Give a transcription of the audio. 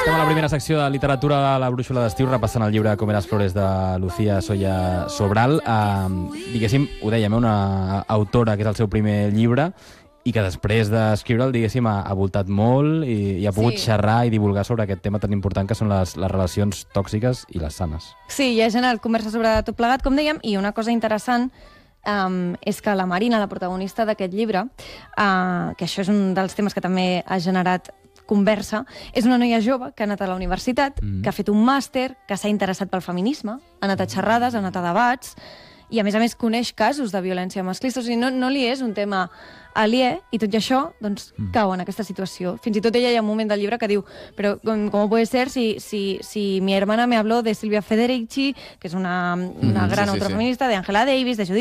Estem a la primera secció de literatura de la brúixola d'estiu, repassant el llibre Com las flores de Lucía Soya Sobral. Diguéssim, ho dèiem, una autora que és el seu primer llibre i que després d'escriure'l, diguéssim, ha voltat molt i ha pogut xerrar i divulgar sobre aquest tema tan important que són les relacions tòxiques i les sanes. Sí, hi ha generat conversa sobre tot plegat, com dèiem, i una cosa interessant és que la Marina, la protagonista d'aquest llibre, que això és un dels temes que també ha generat conversa, és una noia jove que ha anat a la universitat, que ha fet un màster, que s'ha interessat pel feminisme, ha anat a xerrades, ha anat a debats, i a més coneix casos de violència masclista, o sigui, no li és un tema aliè, i tot i això, doncs, cau en aquesta situació. Fins i tot ella hi ha un moment del llibre que diu però com puede ser si mi hermana me habló de Silvia Federici, que és una gran autora feminista, de Angela Davis, de Judith